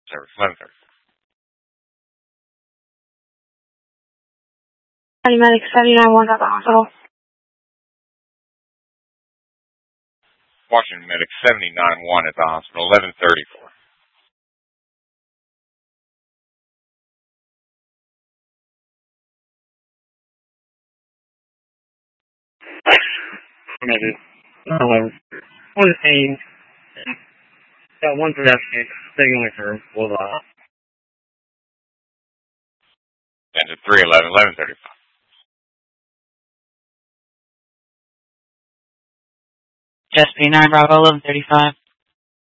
Service 1130. Medic 79-1 at the hospital. Washington Medic 79-1 at the hospital, 1134. Medic 1 pain. Got 1 pedestrian signaling for Bullseye. Engine 311, 1135. SP9 Bravo 1135.